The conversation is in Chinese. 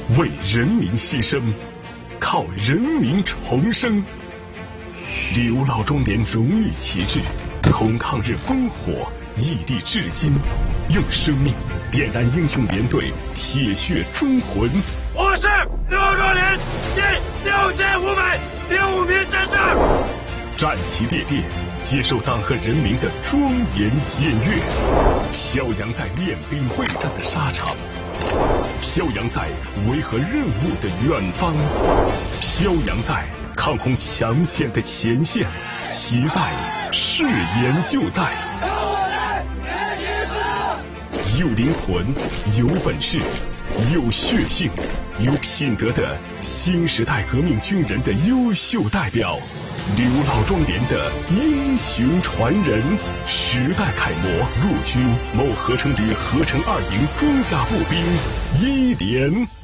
为人民牺牲，靠人民重生。刘老庄连荣誉旗帜从抗日烽火屹立至今，用生命点燃英雄连队铁血忠魂。 我是刘老庄连第6506名战士， 战旗猎猎，接受党和人民的庄严检阅，飘扬在练兵备战的沙场，飘扬在维和任务的远方，飘扬在抗洪抢险的前线，其在誓言就在。有灵魂，有本事，有血性，有品德的新时代革命军人的优秀代表，刘老庄连的英雄传人，时代楷模，陆军某合成旅合成2营装甲步兵1连。